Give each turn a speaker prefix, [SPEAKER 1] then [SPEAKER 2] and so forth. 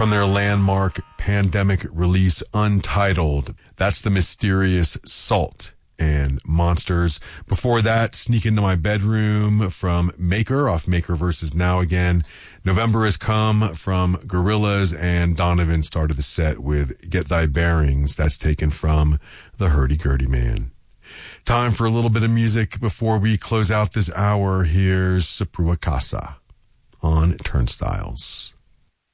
[SPEAKER 1] from their landmark pandemic release Untitled. That's the mysterious Salt and Monsters. Before that, Sneak Into My Bedroom from Maker off Maker versus Now Again. November Has Come from Gorillaz, and Donovan started the set with Get Thy Bearings. That's taken from The Hurdy-Gurdy Man. Time for a little bit of music before we close out this hour. Here's Saprua Casa on Turnstiles.